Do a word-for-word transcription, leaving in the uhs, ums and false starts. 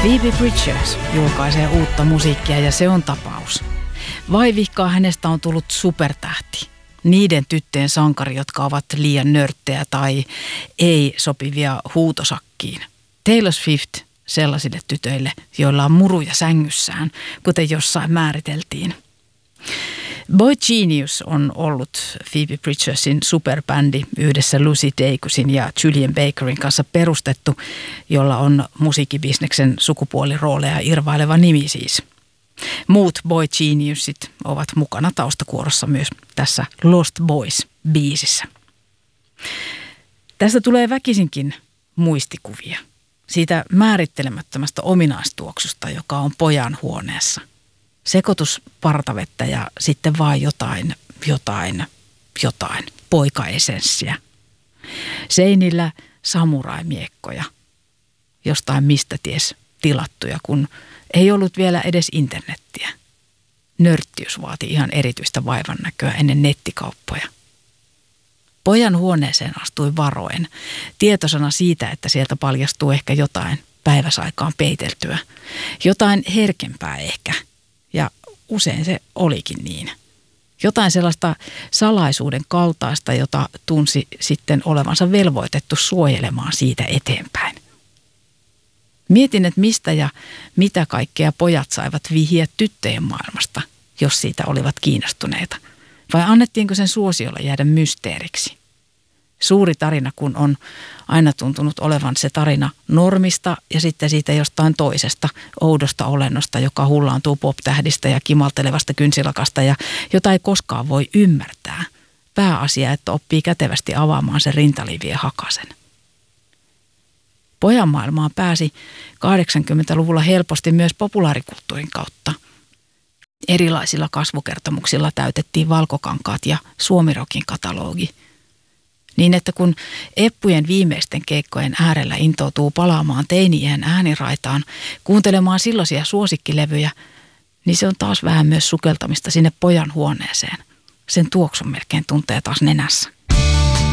Phoebe Bridgers julkaisee uutta musiikkia ja se on tapaus. Vaivihkaa hänestä on tullut supertähti. Niiden tyttöjen sankari, jotka ovat liian nörttejä tai ei sopivia huutosakkiin. Taylor Swift sellaisille tytöille, joilla on muruja sängyssään, kuten jossain määriteltiin. Boy Genius on ollut Phoebe Bridgersin superbändi yhdessä Lucy Dacusin ja Julian Bakerin kanssa perustettu, jolla on musiikkibisneksen sukupuolirooleja irvaileva nimi siis. Muut Boy Geniusit ovat mukana taustakuorossa myös tässä Lost Boys-biisissä. Tästä tulee väkisinkin muistikuvia siitä määrittelemättömästä ominaistuoksusta, joka on pojan huoneessa. Sekoitus partavettä ja sitten vaan jotain, jotain, jotain, poikaesenssiä. Seinillä samuraimiekkoja, jostain mistä ties tilattuja, kun ei ollut vielä edes internettiä. Nörttiys vaati ihan erityistä vaivannäköä ennen nettikauppoja. Pojan huoneeseen astui varoen, tietosana siitä, että sieltä paljastuu ehkä jotain päiväsaikaan peiteltyä. Jotain herkempää ehkä. Ja usein se olikin niin. Jotain sellaista salaisuuden kaltaista, jota tunsi sitten olevansa velvoitettu suojelemaan siitä eteenpäin. Mietin, että mistä ja mitä kaikkea pojat saivat vihiä tyttöjen maailmasta, jos siitä olivat kiinnostuneita. Vai annettiinko sen suosiolla jäädä mysteeriksi? Suuri tarina, kun on aina tuntunut olevan se tarina normista ja sitten siitä jostain toisesta oudosta olennosta, joka hullaantuu pop-tähdistä ja kimaltelevasta kynsilakasta ja jota ei koskaan voi ymmärtää. Pääasia, että oppii kätevästi avaamaan sen rintalivien hakasen. Pojan maailmaan pääsi kahdeksankymmentäluvulla helposti myös populaarikulttuurin kautta. Erilaisilla kasvukertomuksilla täytettiin valkokankaat ja suomirokin katalogi. Niin, että kun eppujen viimeisten keikkojen äärellä intoutuu palaamaan teini-iän ääniraitaan, kuuntelemaan silloisia suosikkilevyjä, niin se on taas vähän myös sukeltamista sinne pojan huoneeseen. Sen tuoksun melkein tuntee taas nenässä.